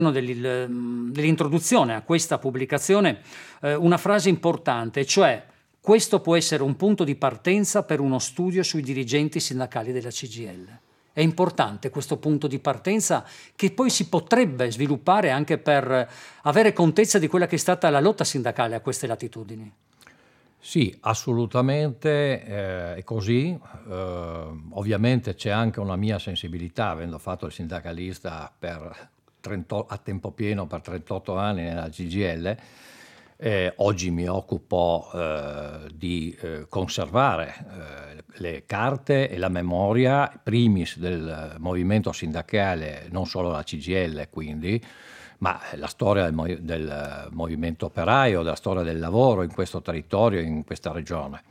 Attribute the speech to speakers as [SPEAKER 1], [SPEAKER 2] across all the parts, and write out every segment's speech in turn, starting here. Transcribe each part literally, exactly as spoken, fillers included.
[SPEAKER 1] dell'introduzione a questa pubblicazione eh, una frase importante, cioè: questo può essere un punto di partenza per uno studio sui dirigenti sindacali della C G I L. È importante questo punto di partenza, che poi si potrebbe sviluppare anche per avere contezza di quella che è stata la lotta sindacale a queste latitudini.
[SPEAKER 2] Sì, assolutamente eh, è così. Eh, ovviamente c'è anche una mia sensibilità, avendo fatto il sindacalista per trenta, a tempo pieno per trentotto anni nella C G I L. Eh, oggi mi occupo eh, di eh, conservare eh, le carte e la memoria primis del movimento sindacale, non solo la C G I L quindi, ma la storia del, mov- del movimento operaio, della storia del lavoro in questo territorio, in questa regione.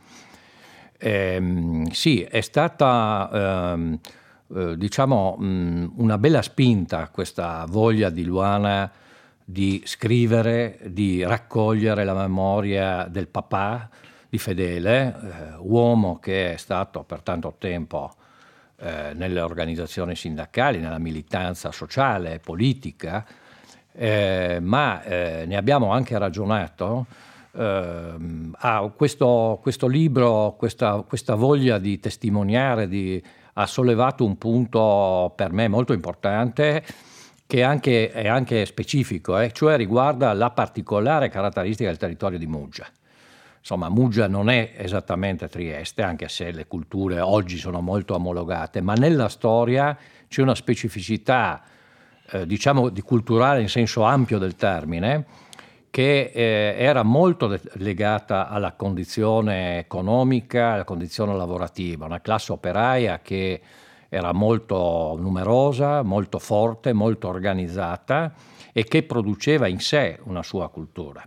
[SPEAKER 2] Ehm, sì, è stata ehm, eh, diciamo mh, una bella spinta questa voglia di Luana di scrivere, di raccogliere la memoria del papà di Fedele, eh, uomo che è stato per tanto tempo eh, nelle organizzazioni sindacali, nella militanza sociale e politica, eh, ma eh, ne abbiamo anche ragionato. Eh, ah, questo, questo libro, questa, questa voglia di testimoniare, di, ha sollevato un punto per me molto importante, che anche, è anche specifico, eh, cioè riguarda la particolare caratteristica del territorio di Muggia. Insomma, Muggia non è esattamente Trieste, anche se le culture oggi sono molto omologate, ma nella storia c'è una specificità, eh, diciamo, di culturale in senso ampio del termine, che eh, era molto de- legata alla condizione economica, alla condizione lavorativa, una classe operaia che era molto numerosa, molto forte, molto organizzata e che produceva in sé una sua cultura.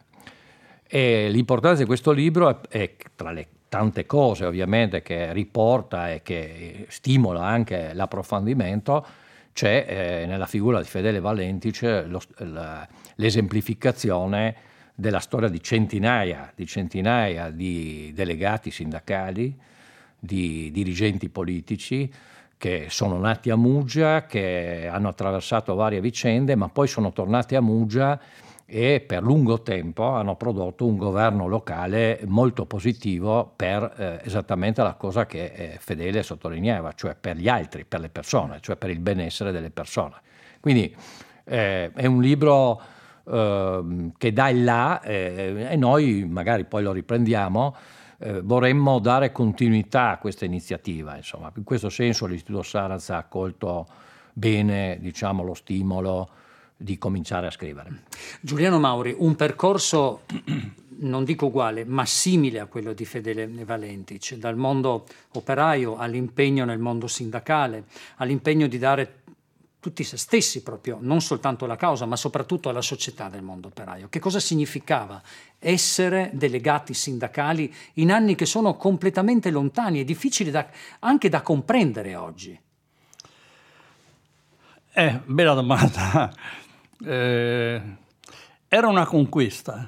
[SPEAKER 2] E l'importanza di questo libro è, è tra le tante cose ovviamente che riporta e che stimola anche l'approfondimento, c'è eh, nella figura di Fedele Valentic lo, la, l'esemplificazione della storia di centinaia, di centinaia di delegati sindacali, di dirigenti politici che sono nati a Muggia, che hanno attraversato varie vicende, ma poi sono tornati a Muggia e per lungo tempo hanno prodotto un governo locale molto positivo per eh, esattamente la cosa che eh, Fedele sottolineava, cioè per gli altri, per le persone, cioè per il benessere delle persone. Quindi eh, è un libro eh, che dà il là eh, e noi magari poi lo riprendiamo. Eh, vorremmo dare continuità a questa iniziativa, insomma. In questo senso l'Istituto Saraz ha accolto bene, diciamo, lo stimolo di cominciare a scrivere.
[SPEAKER 1] Giuliano Mauri, un percorso non dico uguale, ma simile a quello di Fedele Valentic, dal mondo operaio all'impegno nel mondo sindacale, all'impegno di dare tutti se stessi proprio, non soltanto alla causa, ma soprattutto alla società del mondo operaio. Che cosa significava essere delegati sindacali in anni che sono completamente lontani e difficili da, anche da comprendere oggi?
[SPEAKER 3] Eh, bella domanda. Eh, era una conquista,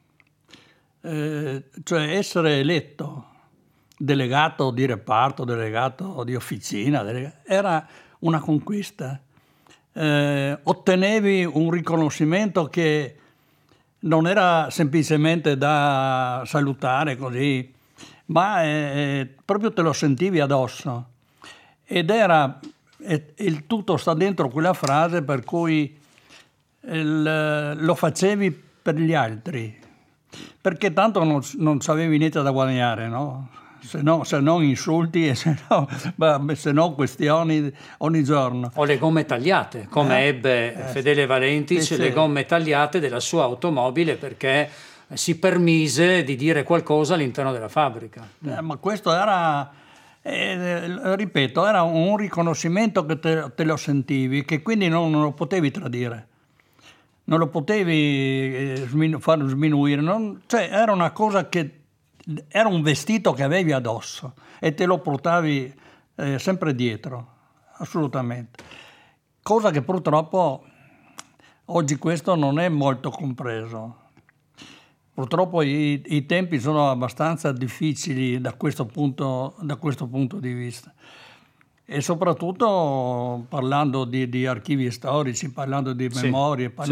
[SPEAKER 3] eh, cioè essere eletto delegato di reparto, delegato di officina, delega- era una conquista. Eh, ottenevi un riconoscimento che non era semplicemente da salutare così, ma eh, proprio te lo sentivi addosso. Ed era, e, il tutto sta dentro quella frase per cui il, lo facevi per gli altri, perché tanto non, non avevi niente da guadagnare, no? Se, no, se non insulti e se no, se no questioni ogni giorno.
[SPEAKER 1] O le gomme tagliate, come eh? ebbe eh, Fedele Valentic, sì, le sì. gomme tagliate della sua automobile perché si permise di dire qualcosa all'interno della fabbrica.
[SPEAKER 3] Eh, ma questo era, eh, ripeto, era un riconoscimento che te, te lo sentivi, che quindi non, non lo potevi tradire. Non lo potevi eh, sminu- far sminuire, non, cioè era una cosa che era un vestito che avevi addosso e te lo portavi eh, sempre dietro, assolutamente. Cosa che purtroppo oggi questo non è molto compreso. Purtroppo i, i tempi sono abbastanza difficili da questo punto, da questo punto di vista. e soprattutto parlando di, di archivi storici, parlando di
[SPEAKER 1] Sì.
[SPEAKER 3] memorie, parlando